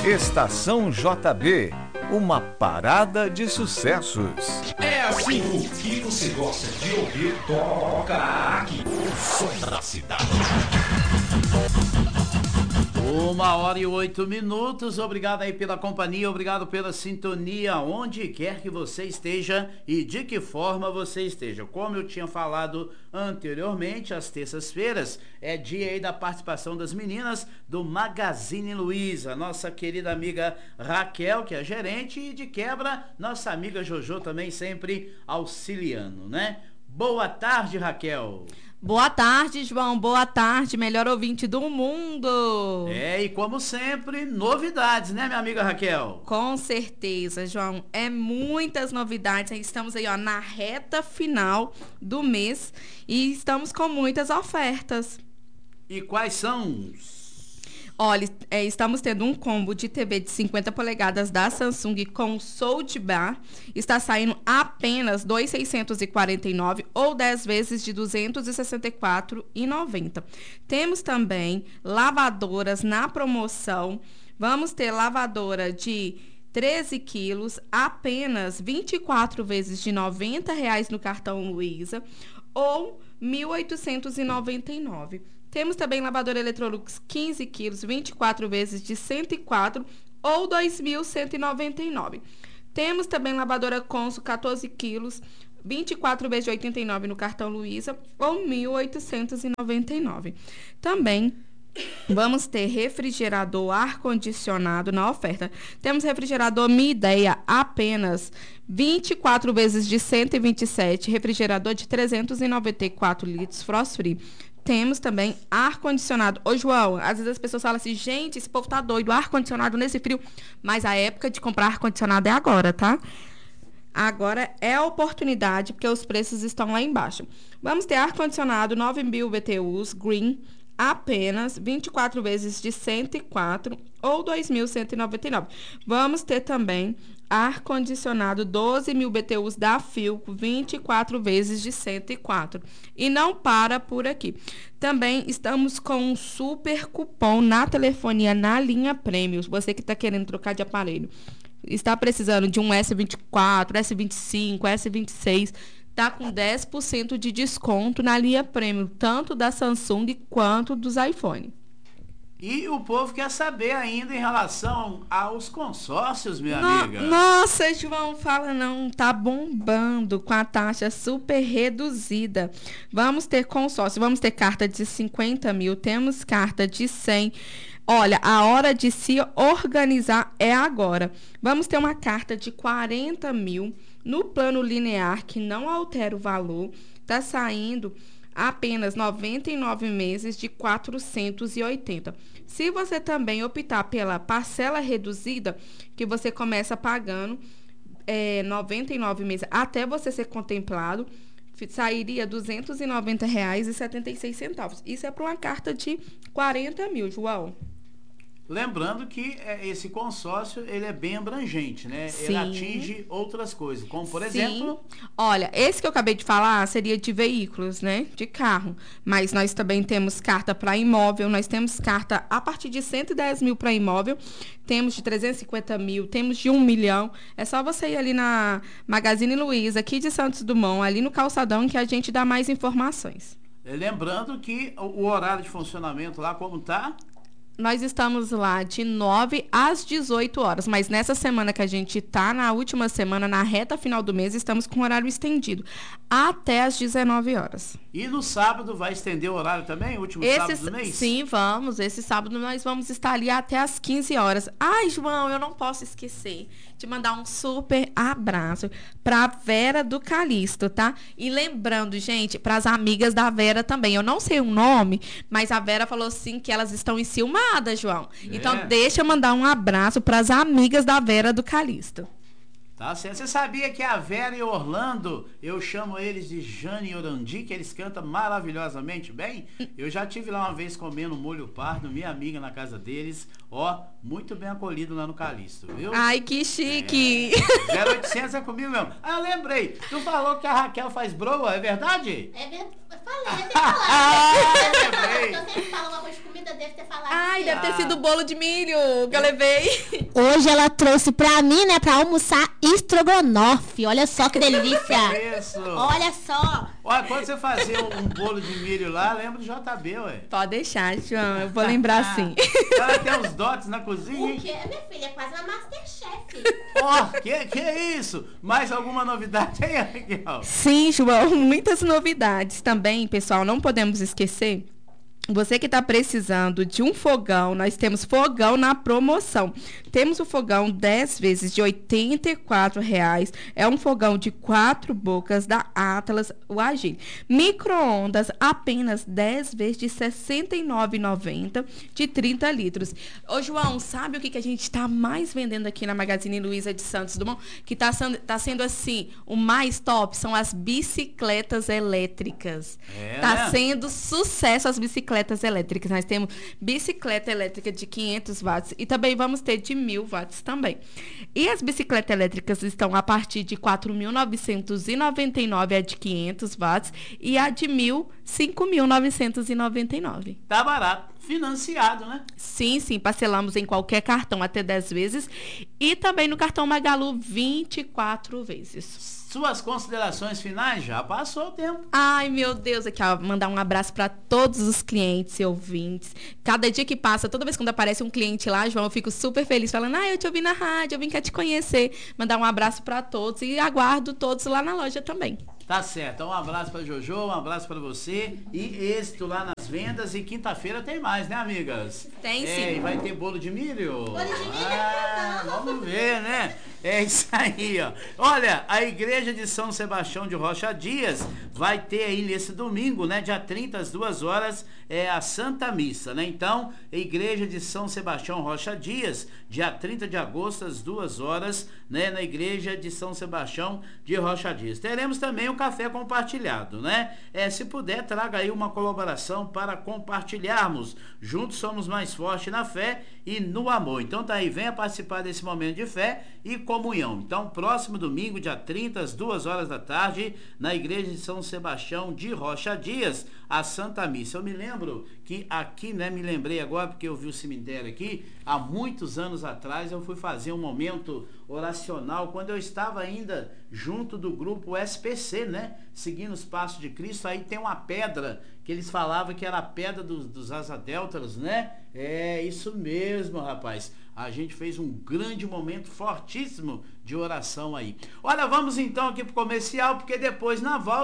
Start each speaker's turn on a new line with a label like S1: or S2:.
S1: Estação JB, uma parada de sucessos.
S2: É assim, o que você gosta de ouvir, toca aqui. O som da cidade.
S3: 1h08. Obrigado aí pela companhia, obrigado pela sintonia, onde quer que você esteja e de que forma você esteja. Como eu tinha falado anteriormente, às terças-feiras é dia aí da participação das meninas do Magazine Luiza, nossa querida amiga Raquel, que é gerente, e de quebra, nossa amiga Jojo também sempre auxiliando, né? Boa tarde, Raquel.
S4: Boa tarde, João. Boa tarde, melhor ouvinte do mundo.
S3: E como sempre, novidades, né, minha amiga Raquel?
S4: Com certeza, João. É muitas novidades. Estamos aí, ó, na reta final do mês e estamos com muitas ofertas.
S3: E quais são?
S4: Olha, estamos tendo um combo de TV de 50 polegadas da Samsung com Soundbar. Está saindo apenas R$ 2.649 ou 10 vezes de R$ 264,90. Temos também lavadoras na promoção. Vamos ter lavadora de 13 quilos, apenas 24 vezes de R$ 90 no cartão Luiza ou R$ 1.899. Temos também lavadora Electrolux 15 quilos, 24 vezes de 104 ou R$ 2.199. Temos também lavadora Consul 14 quilos, 24 vezes de 89 no cartão Luiza ou R$ 1.899. Também vamos ter refrigerador ar-condicionado na oferta. Temos refrigerador Minha Ideia apenas 24 vezes de 127, refrigerador de 394 litros, frost free. Temos também ar-condicionado. Ô, João, às vezes as pessoas falam assim, gente, esse povo tá doido, ar-condicionado nesse frio. Mas a época de comprar ar-condicionado é agora, tá? Agora é a oportunidade, porque os preços estão lá embaixo. Vamos ter ar-condicionado 9.000 BTUs, green, apenas 24 vezes de 104 ou 2.199. Vamos ter também ar-condicionado 12.000 BTUs da Philco, 24 vezes de 104. E não para por aqui. Também estamos com um super cupom na telefonia na linha Prêmio. Você que está querendo trocar de aparelho, está precisando de um S24, S25, S26, está com 10% de desconto na linha Prêmio, tanto da Samsung quanto dos iPhone.
S3: E o povo quer saber ainda em relação aos consórcios, minha amiga.
S4: Nossa, João, fala não, tá bombando com a taxa super reduzida. Vamos ter consórcio, vamos ter carta de 50 mil, temos carta de 100. Olha, a hora de se organizar é agora. Vamos ter uma carta de 40 mil no plano linear, que não altera o valor. Está saindo apenas 99 meses de 480. Se você também optar pela parcela reduzida, que você começa pagando 99 meses até você ser contemplado, sairia R$ 290,76. Isso é para uma carta de 40 mil, João.
S3: Lembrando que esse consórcio, ele é bem abrangente, né?
S4: Sim.
S3: Ele atinge outras coisas, como por exemplo...
S4: Olha, esse que eu acabei de falar seria de veículos, né? De carro. Mas nós também temos carta para imóvel, nós temos carta a partir de 110 mil para imóvel, temos de 350 mil, temos de 1 milhão. É só você ir ali na Magazine Luiza, aqui de Santos Dumont, ali no calçadão, que a gente dá mais informações.
S3: Lembrando que o horário de funcionamento lá, como tá?
S4: Nós estamos lá de 9 às 18 horas, mas nessa semana que a gente está, na última semana, na reta final do mês, estamos com horário estendido, até às 19 horas.
S3: E no sábado vai estender o horário também, último sábado do mês?
S4: Sim, vamos. Esse sábado nós vamos estar ali até às 15 horas. Ai, João, eu não posso esquecer de mandar um super abraço para Vera do Calixto, tá? E lembrando, gente, para as amigas da Vera também. Eu não sei o nome, mas a Vera falou sim que elas estão enciumadas, João. Então, deixa eu mandar um abraço para as amigas da Vera do Calixto.
S3: Tá certo. Você sabia que a Vera e o Orlando, eu chamo eles de Jane e Orandi, que eles cantam maravilhosamente bem? Eu já tive lá uma vez comendo molho pardo, minha amiga na casa deles, ó, muito bem acolhido lá no Calixto, viu?
S4: Ai, que chique!
S3: 0800 é comigo mesmo. Ah, eu lembrei, tu falou que a Raquel faz broa, é verdade?
S5: É verdade, eu falei, eu tenho que falar.
S3: Lembrei.
S5: Eu sempre falo uma coisa de comida deve ter falado.
S4: Ai, deve ter sido o bolo de milho que eu levei.
S5: Hoje ela trouxe pra mim, né, pra almoçar estrogonofe. Olha só que delícia.
S3: Isso.
S5: Olha só.
S3: Olha, quando você fazia um bolo de milho lá, lembra do JB, ué.
S4: Pode deixar, João, eu vou lembrar sim.
S3: Ela tem uns dotes na cozinha,
S5: O
S3: hein?
S5: quê, minha filha? É quase uma Masterchef.
S3: Ó, que é isso? Mais alguma novidade aí, Raquel?
S4: Sim, João, muitas novidades também, pessoal, não podemos esquecer. Você que está precisando de um fogão, nós temos fogão na promoção. Temos o fogão 10 vezes de R$ 84,00. É um fogão de 4 bocas da Atlas, o Agile. Micro-ondas apenas 10 vezes de R$ 69,90 de 30 litros. Ô, João, sabe o que a gente está mais vendendo aqui na Magazine Luiza de Santos Dumont? Que está sendo assim, o mais top são as bicicletas elétricas. Está sendo sucesso as bicicletas elétricas. Nós temos bicicleta elétrica de 500 watts e também vamos ter de 1.000 watts também. E as bicicletas elétricas estão a partir de 4.999 a de 500 watts e a de 1.000, 5.999.
S3: Tá barato. Financiado, né?
S4: Sim, parcelamos em qualquer cartão até 10 vezes e também no cartão Magalu 24 vezes.
S3: Suas considerações finais? Já passou o tempo.
S4: Ai, meu Deus, aqui, ó, mandar um abraço para todos os clientes e ouvintes. Cada dia que passa, toda vez quando aparece um cliente lá, João, eu fico super feliz, falando, eu te ouvi na rádio, eu vim cá te conhecer. Mandar um abraço para todos e aguardo todos lá na loja também.
S3: Tá certo. Um abraço pra Jojo, um abraço pra você e êxito lá nas vendas. E quinta-feira tem mais, né, amigas?
S4: Tem sim.
S3: E vai ter bolo de milho?
S5: Bolo de milho?
S3: Vamos ver, né? É isso aí, ó. Olha, a Igreja de São Sebastião de Rocha Dias vai ter aí nesse domingo, né, dia 30, às 2 horas, a Santa Missa, né? Então, a Igreja de São Sebastião Rocha Dias, dia 30 de agosto, às 2 horas, né, na Igreja de São Sebastião de Rocha Dias. Teremos também o café compartilhado, né? Se puder, traga aí uma colaboração para compartilharmos. Juntos somos mais fortes na fé e no amor. Então tá aí, venha participar desse momento de fé e comunhão. Então, próximo domingo, dia 30, às 2 horas da tarde, na Igreja de São Sebastião de Rocha Dias, a Santa Missa. Eu me lembro que aqui, né, me lembrei agora, porque eu vi o cemitério aqui, há muitos anos atrás, eu fui fazer um momento oracional, quando eu estava ainda junto do grupo SPC, né, seguindo os passos de Cristo. Aí tem uma pedra que eles falavam que era a pedra dos asadéltaros, né? É isso mesmo, rapaz. A gente fez um grande momento fortíssimo de oração aí. Olha, vamos então aqui pro comercial, porque depois na volta